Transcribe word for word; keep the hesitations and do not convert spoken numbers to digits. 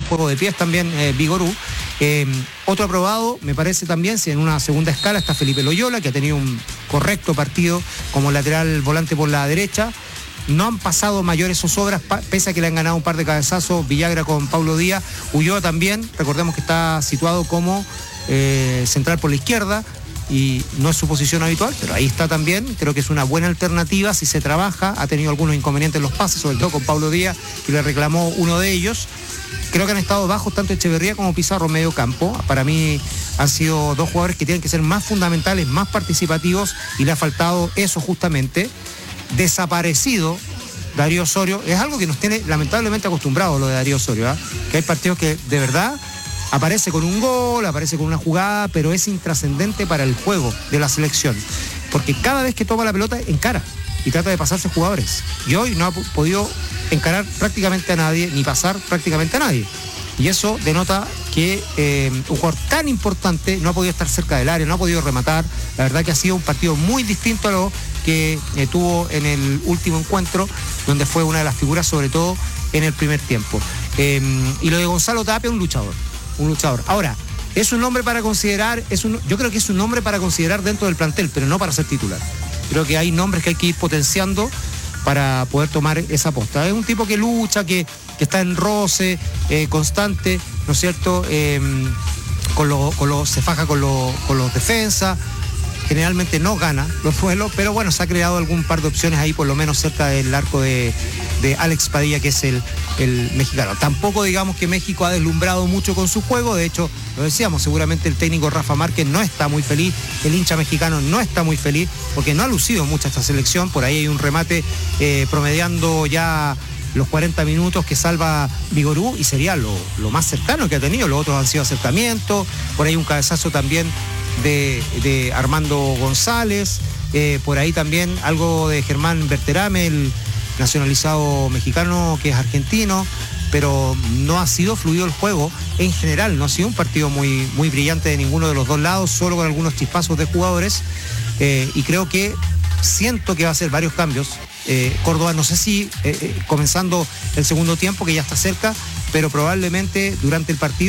juego de pies también eh, Vigorú. Eh, otro aprobado, me parece también, si en una segunda escala está Felipe Loyola, que ha tenido un correcto partido como lateral volante por la derecha. No han pasado mayores zozobras, pese a que le han ganado un par de cabezazos, Villagra con Paulo Díaz. Ulloa también, recordemos que está situado como eh, central por la izquierda, y no es su posición habitual, pero ahí está también. Creo que es una buena alternativa si se trabaja. Ha tenido algunos inconvenientes en los pases, sobre todo con Paulo Díaz, que le reclamó uno de ellos. Creo que han estado bajos tanto Echeverría como Pizarro en medio campo. Para mí han sido dos jugadores que tienen que ser más fundamentales, más participativos, y le ha faltado eso justamente. Desaparecido Darío Osorio, es algo que nos tiene lamentablemente acostumbrados lo de Darío Osorio, ¿eh? Que hay partidos que de verdad aparece con un gol, aparece con una jugada, pero es intrascendente para el juego de la selección, porque cada vez que toma la pelota encara y trata de pasarse jugadores, y hoy no ha podido encarar prácticamente a nadie, ni pasar prácticamente a nadie, y eso denota que eh, un jugador tan importante no ha podido estar cerca del área, no ha podido rematar. La verdad que ha sido un partido muy distinto a lo que eh, tuvo en el último encuentro, donde fue una de las figuras, sobre todo en el primer tiempo. Eh, y lo de Gonzalo Tapia, un luchador, un luchador. Ahora, es un nombre para considerar, es un, yo creo que es un nombre para considerar dentro del plantel, pero no para ser titular. Creo que hay nombres que hay que ir potenciando para poder tomar esa posta. Es un tipo que lucha, que, que está en roce eh, constante, ¿no es cierto? Eh, con lo, con lo, se faja con, lo, con los defensas, generalmente no gana los duelos, pero bueno, se ha creado algún par de opciones ahí, por lo menos cerca del arco de, de Alex Padilla, que es el, el mexicano. Tampoco digamos que México ha deslumbrado mucho con su juego, de hecho, lo decíamos, seguramente el técnico Rafa Márquez no está muy feliz, el hincha mexicano no está muy feliz, porque no ha lucido mucho esta selección. Por ahí hay un remate eh, promediando ya los cuarenta minutos que salva Vigorú, y sería lo, lo más cercano que ha tenido. Los otros han sido acercamientos, por ahí un cabezazo también de, de Armando González, eh, por ahí también algo de Germán Berterame, el nacionalizado mexicano que es argentino, pero no ha sido fluido el juego en general, no ha sido un partido muy, muy brillante de ninguno de los dos lados, solo con algunos chispazos de jugadores, eh, y creo que siento que va a hacer varios cambios. Eh, Córdoba, no sé si eh, eh, comenzando el segundo tiempo, que ya está cerca, pero probablemente durante el partido